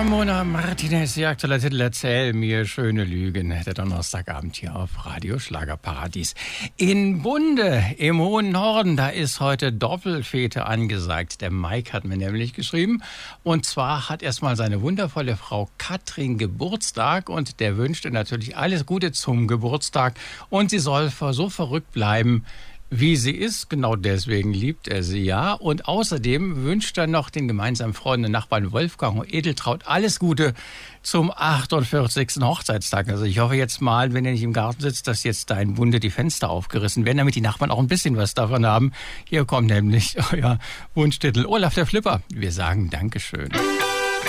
Ramona Martinez, die aktuelle Titel Erzähl mir schöne Lügen. Der Donnerstagabend hier auf Radio Schlagerparadies. In Bunde, im hohen Norden, da ist heute Doppelfete angesagt. Der Mike hat mir nämlich geschrieben. Und zwar hat erstmal seine wundervolle Frau Katrin Geburtstag. Und der wünschte natürlich alles Gute zum Geburtstag. Und sie soll so verrückt bleiben, wie sie ist. Genau deswegen liebt er sie ja. Und außerdem wünscht er noch den gemeinsamen Freunden und Nachbarn Wolfgang und Edeltraut alles Gute zum 48. Hochzeitstag. Also ich hoffe jetzt mal, wenn er nicht im Garten sitzt, dass jetzt da in Bunde die Fenster aufgerissen werden, damit die Nachbarn auch ein bisschen was davon haben. Hier kommt nämlich euer Wunschtitel Olaf der Flipper. Wir sagen Dankeschön.